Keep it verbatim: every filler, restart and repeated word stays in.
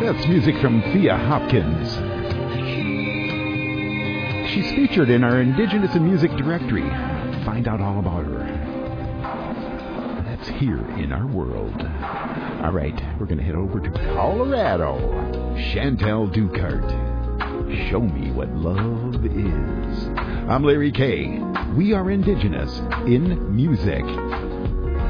That's music from Thea Hopkins. She's featured in our Indigenous in Music directory. Find out all about her. That's here in our world. All right, we're going to head over to Colorado. Chantal Ducart. Show me what love is. I'm Larry Kay. We are Indigenous in Music.